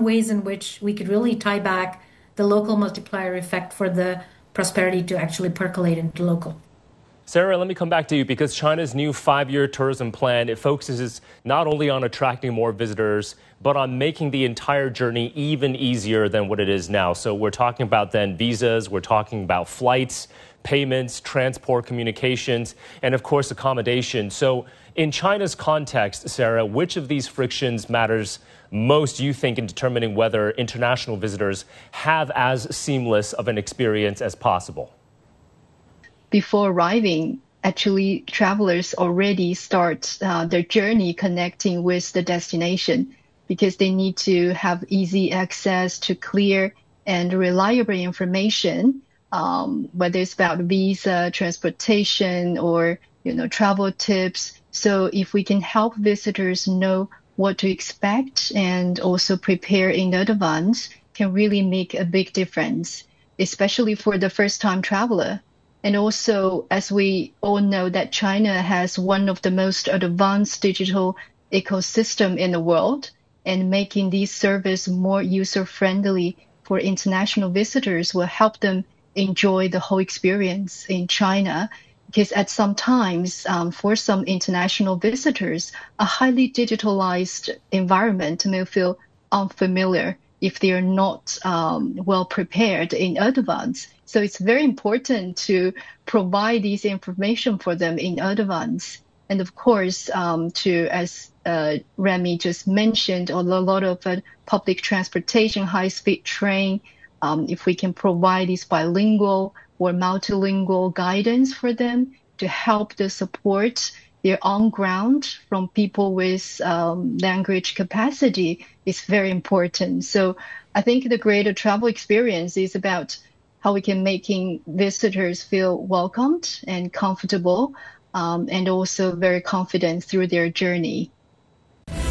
ways in which we could really tie back the local multiplier effect for the prosperity to actually percolate into local. Sarah, let me come back to you because China's new 5-year tourism plan, it focuses not only on attracting more visitors, but on making the entire journey even easier than what it is now. So we're talking about then visas, we're talking about flights, payments, transport, communications, and of course accommodation. So in China's context, Sarah, which of these frictions matters most, you think, in determining whether international visitors have as seamless of an experience as possible? Before arriving, actually, travelers already start their journey connecting with the destination because they need to have easy access to clear and reliable information, whether it's about visa, transportation, or travel tips. So if we can help visitors know what to expect and also prepare in advance, can really make a big difference, especially for the first-time traveler. And also, as we all know, that China has one of the most advanced digital ecosystem in the world, and making these services more user-friendly for international visitors will help them enjoy the whole experience in China. Because at some times, for some international visitors, a highly digitalized environment may feel unfamiliar if they are not well prepared in advance. So it's very important to provide this information for them in advance. And of course, as Remy just mentioned, a lot of public transportation, high-speed train, if we can provide this bilingual or multilingual guidance for them to help to support their on ground from people with language capacity is very important. So I think the greater travel experience is about how we can making visitors feel welcomed and comfortable, and also very confident through their journey.